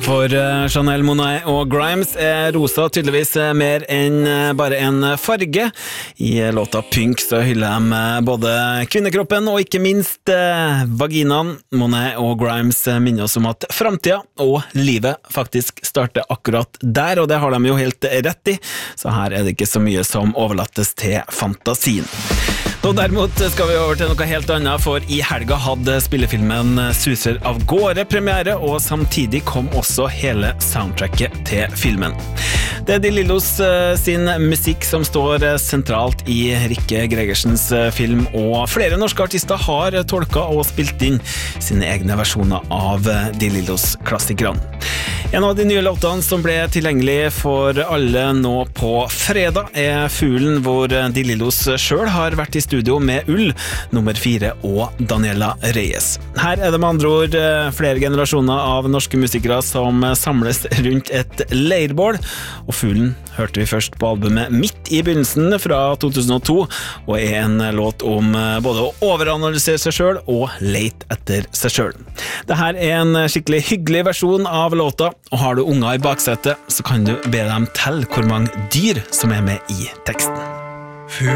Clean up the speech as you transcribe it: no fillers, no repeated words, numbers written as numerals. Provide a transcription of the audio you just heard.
For Chanel, Monáe og Grimes rosa tydeligvis mer enn bare en farge. I låta Pink så hyller de både kvinnekroppen og ikke minst vaginaen. Monáe og Grimes minner oss om at fremtiden og livet faktisk starter akkurat der, og det har de jo helt rett i, så her det ikke så mye som overlattes til fantasien. Nå derimot skal vi over til noe helt annet, for i helga hadde spillefilmen Suser av gårde premiere, og samtidig kom også hele soundtracket til filmen. Det De Lillos sin musikk som står sentralt i Rikke Gregersens film, og flere norske artister har tolket og spilt inn sine egne versjoner av De Lillos klassikerne. En av de nye låtene som ble tilgjengelig for alle nå på fredag Fuglen, hvor De Lillos selv har vært i studio med Ull, nummer 4 og Daniela Reyes. Her det med andre ord flere generasjoner av norske musikere som samles rundt et leirbål, og Fuglen hørte vi først på albumet Midt i begynnelsen fra 2002, og en låt om både å overanalysere seg selv og lete etter seg selv. Dette en skikkelig hyggelig versjon av låta, og har du unger i baksetet, så kan du be dem telle hvor mange dyr som med i teksten.